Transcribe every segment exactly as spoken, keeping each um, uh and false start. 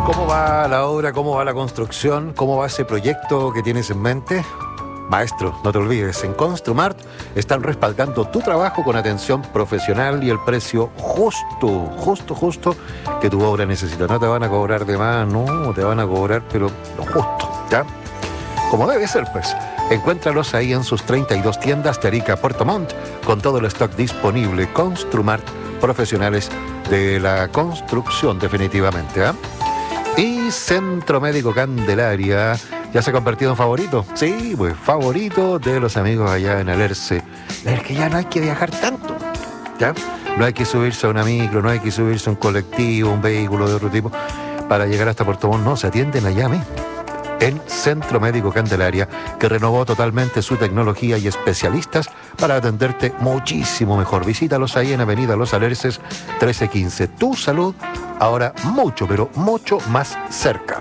¿Cómo va la obra? ¿Cómo va la construcción? ¿Cómo va ese proyecto que tienes en mente? Maestro, no te olvides, en Construmart están respaldando tu trabajo con atención profesional y el precio justo, justo, justo que tu obra necesita. No te van a cobrar de más, no, te van a cobrar, pero lo justo, ¿ya? Como debe ser, pues. Encuéntralos ahí en sus treinta y dos tiendas de Arica a Puerto Montt, con todo el stock disponible. Construmart, profesionales de la construcción, definitivamente, ¿ah? ¿eh? Y Centro Médico Candelaria ya se ha convertido en favorito. Sí, pues favorito de los amigos allá en Alerce. Es que ya no hay que viajar tanto, ¿ya? No hay que subirse a una micro, no hay que subirse a un colectivo, un vehículo de otro tipo para llegar hasta Puerto Montt. No, se atienden allá mismo. En Centro Médico Candelaria, que renovó totalmente su tecnología y especialistas para atenderte muchísimo mejor. Visítalos ahí en Avenida Los Alerces trece quince. Tu salud ahora mucho, pero mucho más cerca.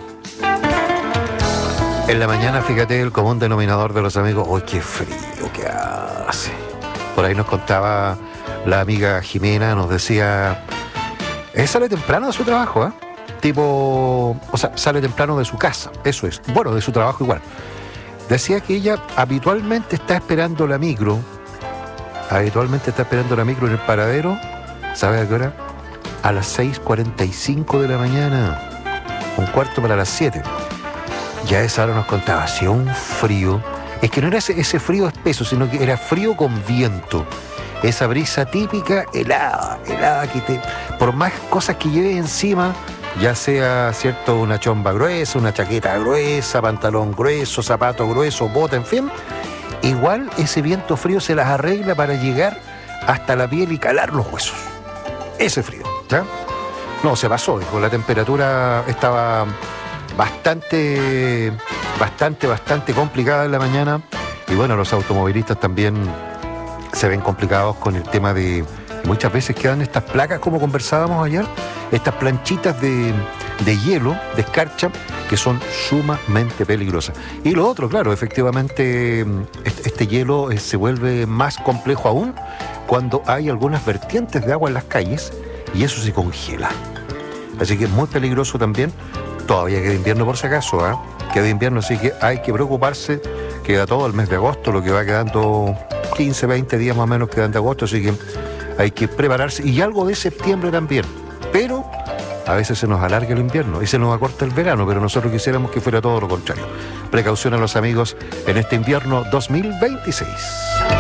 En la mañana, fíjate, el común denominador de los amigos, ¡ay, qué frío que hace! Por ahí nos contaba la amiga Jimena, nos decía, eh, sale temprano de su trabajo, ¿eh? Tipo, o sea, sale temprano de su casa, eso es, bueno, de su trabajo igual. Decía que ella habitualmente está esperando la micro, habitualmente está esperando la micro en el paradero, ¿sabe a qué hora? A las seis cuarenta y cinco de la mañana, un cuarto para las siete. Ya a esa hora nos contaba, hacía un frío, es que no era ese, ese frío espeso, sino que era frío con viento. Esa brisa típica, helada, helada, que te, por más cosas que lleves encima, ya sea, cierto, una chomba gruesa, una chaqueta gruesa, pantalón grueso, zapato grueso, bota, en fin, igual ese viento frío se las arregla para llegar hasta la piel y calar los huesos. Ese frío, ¿ya? No, se pasó, dijo, la temperatura estaba bastante, bastante, bastante complicada en la mañana, y bueno, los automovilistas también se ven complicados con el tema de, muchas veces quedan estas placas, como conversábamos ayer, estas planchitas de, de hielo, de escarcha, que son sumamente peligrosas. Y lo otro, claro, efectivamente, este, este hielo eh, se vuelve más complejo aún cuando hay algunas vertientes de agua en las calles y eso se congela. Así que es muy peligroso también. Todavía queda invierno por si acaso, ¿eh? Queda invierno, así que hay que preocuparse. Queda todo el mes de agosto, lo que va quedando quince, veinte días más o menos quedan de agosto, así que hay que prepararse. Y algo de septiembre también. Pero a veces se nos alarga el invierno y se nos acorta el verano, pero nosotros quisiéramos que fuera todo lo contrario. Precaución a los amigos en este invierno dos mil veintiséis.